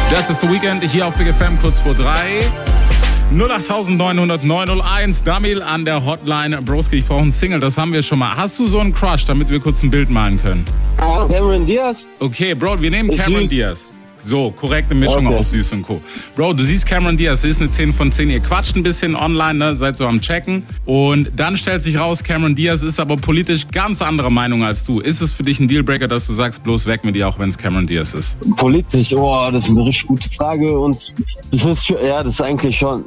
Das ist The Weekend hier auf Big FM, kurz vor 3. 08900 901. Damil an der Hotline. Broski, ich brauche einen Single, das haben wir schon mal. Hast du so einen Crush, damit wir kurz ein Bild malen können? Cameron Diaz. Okay, Bro, wir nehmen Cameron Diaz. So, korrekte Mischung aus Süß und Co. Bro, du siehst Cameron Diaz, das ist eine 10 von 10. Ihr quatscht ein bisschen online, ne? Seid so am Checken. Und dann stellt sich raus, Cameron Diaz ist aber politisch ganz andere Meinung als du. Ist es für dich ein Dealbreaker, dass du sagst, bloß weg mit dir, auch wenn es Cameron Diaz ist? Politisch, das ist eine richtig gute Frage. Und das ist eigentlich schon...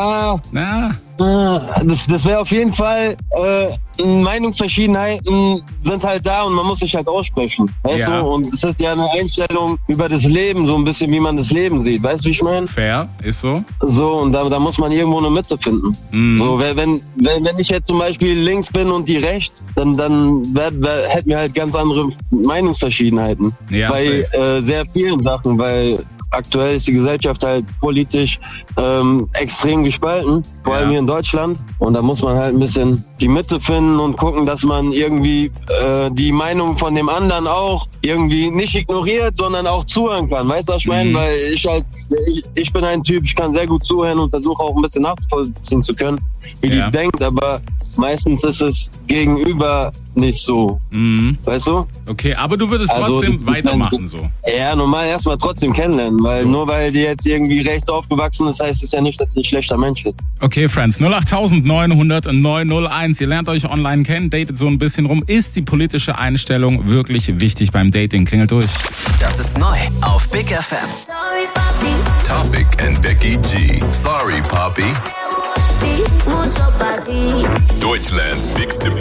Das wäre auf jeden Fall... Meinungsverschiedenheiten sind halt da und man muss sich halt aussprechen, weißt du? Und es ist ja eine Einstellung über das Leben, so ein bisschen wie man das Leben sieht, weißt du, wie ich meine? Fair, ist so. So, und da muss man irgendwo eine Mitte finden. So, wenn ich jetzt zum Beispiel links bin und die rechts, dann hätten wir halt ganz andere Meinungsverschiedenheiten. Ja, bei sehr vielen Sachen, weil aktuell ist die Gesellschaft halt politisch extrem gespalten, vor allem hier in Deutschland. Und da muss man halt ein bisschen die Mitte finden und gucken, dass man irgendwie die Meinung von dem anderen auch irgendwie nicht ignoriert, sondern auch zuhören kann. Weißt du, was ich meine? Weil ich bin ein Typ, ich kann sehr gut zuhören und versuche auch ein bisschen nachvollziehen zu können, wie die denkt, aber meistens ist es gegenüber nicht so. Weißt du? Okay, aber du würdest trotzdem weitermachen so. Ja, normal erstmal trotzdem kennenlernen, weil nur weil die jetzt irgendwie rechts aufgewachsen ist, heißt es ja nicht, dass sie ein schlechter Mensch ist. Okay, Friends, 08900 901. Ihr lernt euch online kennen, datet so ein bisschen rum. Ist die politische Einstellung wirklich wichtig beim Dating? Klingelt durch. Das ist neu auf Big FM. Sorry, Papi. Topic and Becky G. Sorry, Papi. Mucho pa' ti. Deutschlands bigste